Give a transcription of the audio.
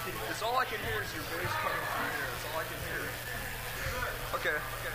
It's all I can hear is your bass coming through here. That's all I can hear. Okay.